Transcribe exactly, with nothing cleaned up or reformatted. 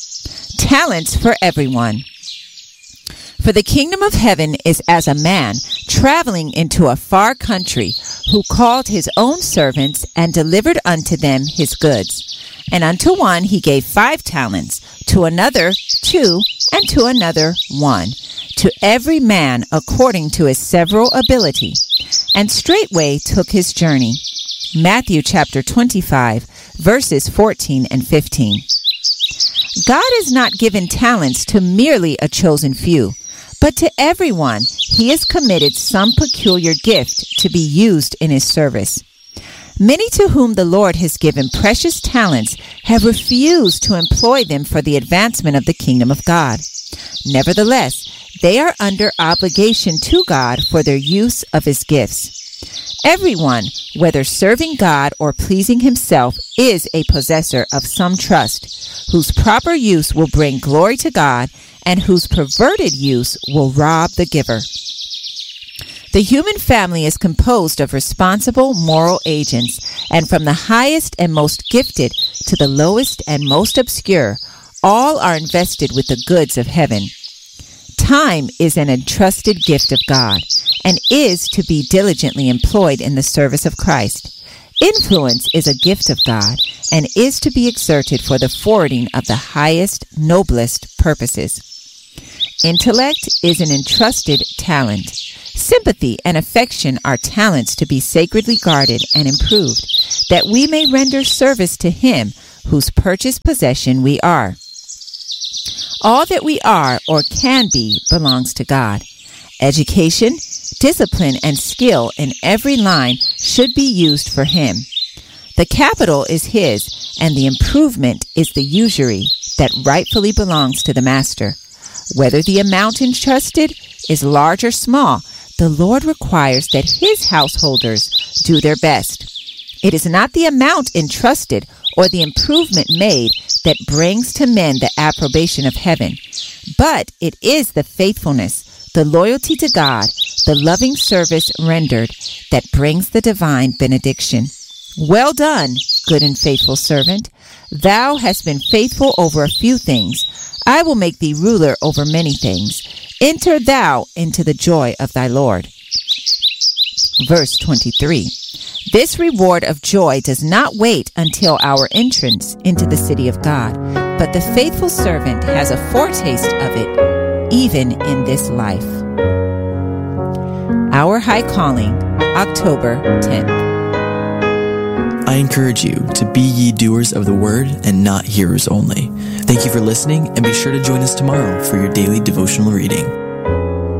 Talents for everyone. For the kingdom of heaven is as a man traveling into a far country, who called his own servants and delivered unto them his goods. And unto one he gave five talents, to another two, and to another one, to every man according to his several ability. And straightway took his journey. Matthew chapter twenty-five, verses fourteen and fifteen. God has not given talents to merely a chosen few, but to everyone he has committed some peculiar gift to be used in his service. Many to whom the Lord has given precious talents have refused to employ them for the advancement of the kingdom of God. Nevertheless, they are under obligation to God for their use of his gifts. Everyone, whether serving God or pleasing himself, is a possessor of some trust, whose proper use will bring glory to God, and whose perverted use will rob the giver. The human family is composed of responsible moral agents, and from the highest and most gifted to the lowest and most obscure, all are invested with the goods of heaven. Time is an entrusted gift of God, and is to be diligently employed in the service of Christ. Influence is a gift of God, and is to be exerted for the forwarding of the highest, noblest purposes. Intellect is an entrusted talent. Sympathy and affection are talents to be sacredly guarded and improved, that we may render service to him whose purchased possession we are. All that we are or can be belongs to God. Education, discipline, and skill in every line should be used for him. The capital is his, and the improvement is the usury that rightfully belongs to the master. Whether the amount entrusted is large or small, the Lord requires that his householders do their best. It is not the amount entrusted or the improvement made that brings to men the approbation of heaven, but it is the faithfulness, the loyalty to God, the loving service rendered that brings the divine benediction. Well done, good and faithful servant. Thou hast been faithful over a few things. I will make thee ruler over many things. Enter thou into the joy of thy Lord. Verse twenty-three. This reward of joy does not wait until our entrance into the city of God, but the faithful servant has a foretaste of it, even in this life. Our High Calling, October tenth. I encourage you to be ye doers of the word and not hearers only. Thank you for listening, and be sure to join us tomorrow for your daily devotional reading.